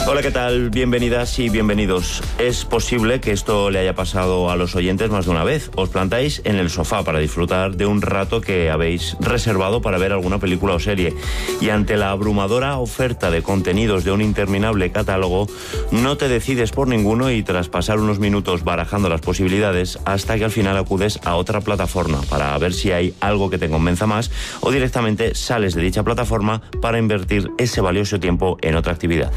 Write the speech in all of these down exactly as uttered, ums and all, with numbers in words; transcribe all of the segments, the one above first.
Hola, ¿qué tal? Bienvenidas y bienvenidos. Es posible que esto le haya pasado a los oyentes más de una vez. Os plantáis en el sofá para disfrutar de un rato que habéis reservado para ver alguna película o serie. Y ante la abrumadora oferta de contenidos de un interminable catálogo, no te decides por ninguno y tras pasar unos minutos barajando las posibilidades, hasta que al final acudes a otra plataforma para ver si hay algo que te convenza más, o directamente sales de dicha plataforma para invertir ese valioso tiempo en otra actividad.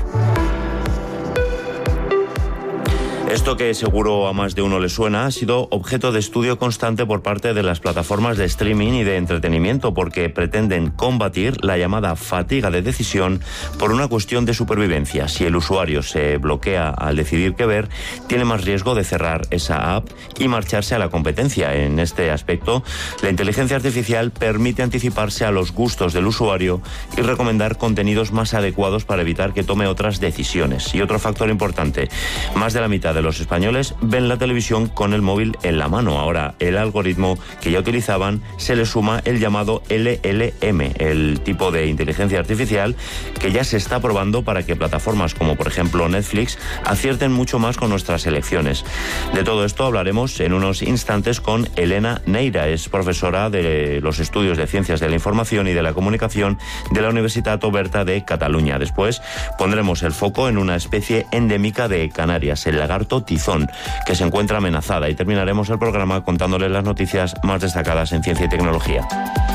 Esto, que seguro a más de uno le suena, ha sido objeto de estudio constante por parte de las plataformas de streaming y de entretenimiento, porque pretenden combatir la llamada fatiga de decisión por una cuestión de supervivencia. Si el usuario se bloquea al decidir qué ver, tiene más riesgo de cerrar esa app y marcharse a la competencia. En este aspecto, la inteligencia artificial permite anticiparse a los gustos del usuario y recomendar contenidos más adecuados para evitar que tome otras decisiones. Y otro factor importante, más de la mitad de los españoles ven la televisión con el móvil en la mano. Ahora, el algoritmo que ya utilizaban se le suma el llamado L L M, el tipo de inteligencia artificial que ya se está probando para que plataformas como por ejemplo Netflix acierten mucho más con nuestras elecciones. De todo esto hablaremos en unos instantes con Elena Neira. Es profesora de los estudios de Ciencias de la Información y de la Comunicación de la Universitat Oberta de Cataluña. Después pondremos el foco en una especie endémica de Canarias, el lagarto tizón, que se encuentra amenazada, y terminaremos el programa contándoles las noticias más destacadas en ciencia y tecnología.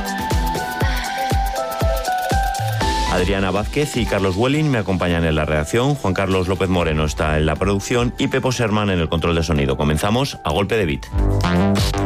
Adriana Vázquez y Carlos Welling me acompañan en la redacción, Juan Carlos López Moreno está en la producción y Pepo Serman en el control de sonido. Comenzamos a golpe de beat.